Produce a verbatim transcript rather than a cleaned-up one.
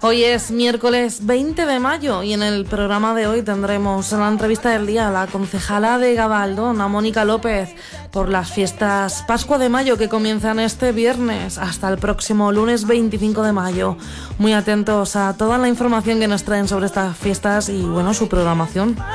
Hoy es miércoles veinte de mayo y en el programa de hoy tendremos en la entrevista del día a la concejala de Gabaldón, a Mónica López, por las fiestas Pascua de Mayo que comienzan este viernes hasta el próximo lunes veinticinco de mayo. Muy atentos a toda la información que nos traen sobre estas fiestas y, bueno, su programación.